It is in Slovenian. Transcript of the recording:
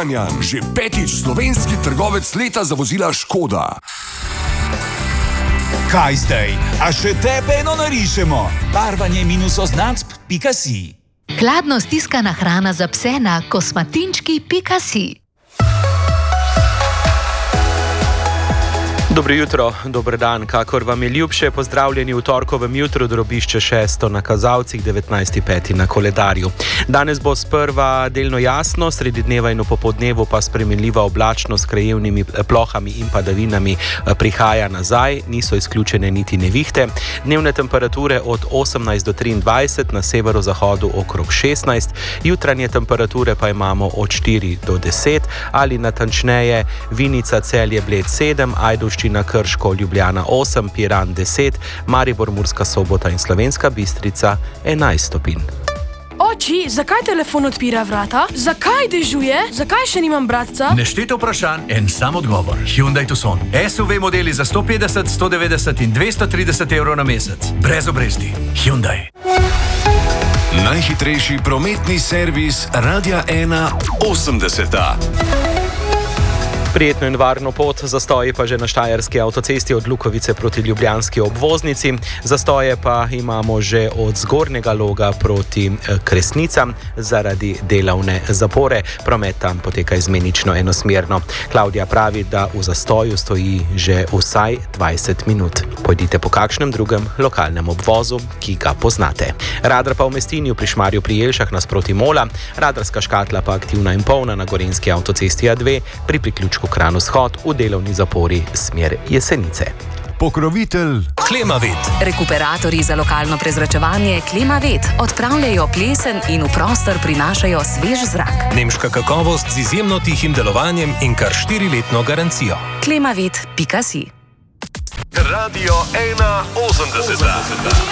Kranjan, že 5. slovenski trgovec leta za vozila Škoda. Kaj zdaj? A še tebe eno narišemo? Barvanje-oznacb.si. Hladno stiskana hrana za pse na kosmatinčki.si. Dobro jutro, dober dan, kakor vam je ljubše, pozdravljeni v torkovem jutru, drobišče 6 na kazalcih, 19.5 na koledarju. Danes bo sprva delno jasno, sredi dneva in v popodnevu pa spremenljiva oblačnost s krajevnimi plohami in padavinami prihaja nazaj, niso izključene niti nevihte. Dnevne temperature od 18 do 23, na severozahodu okrog 16, jutranje temperature pa imamo od 4 do 10, ali natančneje Vinica, Celje, Bled 7, Ajdovščina, Krško, Ljubljana 8, Piran 10, Maribor, Murska Sobota in Slovenska Bistrica 11 stopinj. Oči, zakaj telefon odpira vrata? Zakaj dežuje? Zakaj še nimam bratca? Nešteto vprašanj, en sam odgovor. Hyundai Tucson. SUV modeli za 150, 190 in 230 evrov na mesec. Brez obresti. Hyundai. Najhitrejši prometni servis Radia 1 80. Prijetno in varno pot, zastoji pa že na štajerski avtocesti od Lukovice proti ljubljanski obvoznici. Zastoje pa imamo že od Zgornjega Loga proti Kresnicam zaradi delovne zapore. Promet tam poteka izmenično enosmerno. Klavdija pravi, da v zastoju stoji že vsaj 20 minut. Pojdite po kakšnem drugem lokalnem obvozu, ki ga poznate. Radar pa v Mestinju pri Šmarju pri Jelšah nasproti Mola, radarska škatla pa aktivna in polna na gorenjski avtocesti A2 pri priključku Kranj vzhod v delovni zapori smer Jesenice. Pokrovitelj Klimavet. Rekuperatorji za lokalno prezračevanje Klimavet odpravljajo plesen in v prostor prinašajo svež zrak. Nemška kakovost z izjemno tihim delovanjem in kar 4-letno garancijo. Klimavet.si. Radio 1 80.